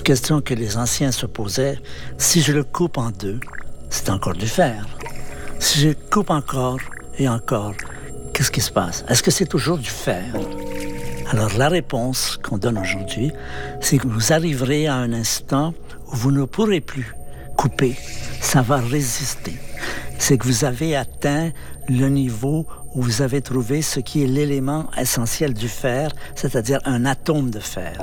question que les anciens se posaient, si je le coupe en deux, c'est encore du fer. Si je coupe encore et encore, qu'est-ce qui se passe? Est-ce que c'est toujours du fer? Alors la réponse qu'on donne aujourd'hui, c'est que vous arriverez à un instant où vous ne pourrez plus couper. Ça va résister. C'est que vous avez atteint le niveau où vous avez trouvé ce qui est l'élément essentiel du fer, c'est-à-dire un atome de fer,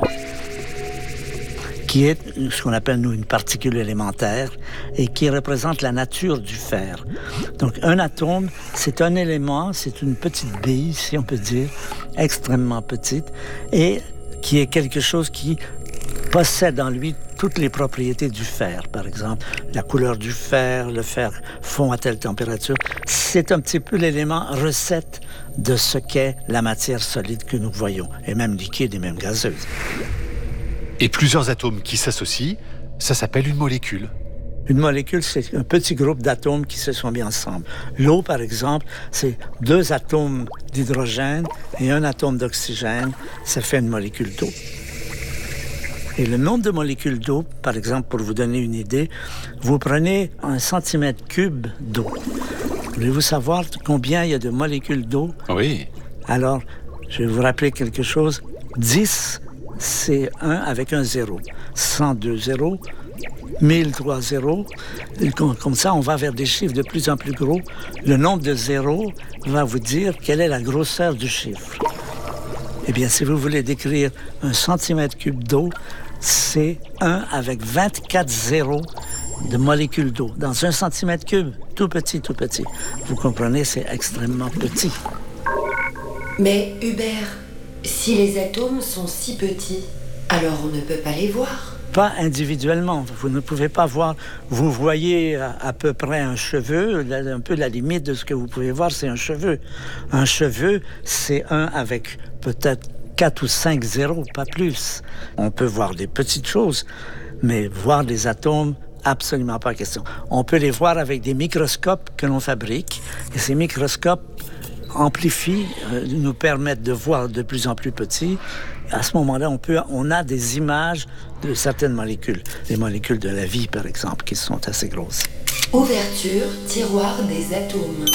qui est ce qu'on appelle, nous, une particule élémentaire et qui représente la nature du fer. Donc, un atome, c'est un élément, c'est une petite bille, si on peut dire, extrêmement petite, et qui est quelque chose qui possède en lui toutes les propriétés du fer. Par exemple, la couleur du fer, le fer fond à telle température. C'est un petit peu l'élément recette de ce qu'est la matière solide que nous voyons, et même liquide et même gazeuse. Et plusieurs atomes qui s'associent, ça s'appelle une molécule. Une molécule, c'est un petit groupe d'atomes qui se sont mis ensemble. L'eau, par exemple, c'est 2 atomes d'hydrogène et 1 atome d'oxygène. Ça fait une molécule d'eau. Et le nombre de molécules d'eau, par exemple, pour vous donner une idée, vous prenez 1 centimètre cube d'eau. Voulez-vous savoir combien il y a de molécules d'eau? Oui. Alors, je vais vous rappeler quelque chose. 10, c'est 1 avec un 0. 102 zéros, 1003 zéros. Comme ça, on va vers des chiffres de plus en plus gros. Le nombre de zéros va vous dire quelle est la grosseur du chiffre. Eh bien, si vous voulez décrire 1 centimètre cube d'eau, c'est 1 avec 24 zéros de molécules d'eau. Dans 1 centimètre cube, tout petit, tout petit. Vous comprenez, c'est extrêmement petit. Mais Hubert, si les atomes sont si petits, alors on ne peut pas les voir. Pas individuellement. Vous ne pouvez pas voir. Vous voyez à peu près un cheveu. Un peu la limite de ce que vous pouvez voir, c'est un cheveu. Un cheveu, c'est 1 avec peut-être 4 ou 5 zéros, pas plus. On peut voir des petites choses, mais voir des atomes, absolument pas question. On peut les voir avec des microscopes que l'on fabrique. Et ces microscopes amplifient, nous permettent de voir de plus en plus petit. À ce moment-là, on a des images de certaines molécules. Les molécules de la vie, par exemple, qui sont assez grosses. Ouverture, tiroir des atomes.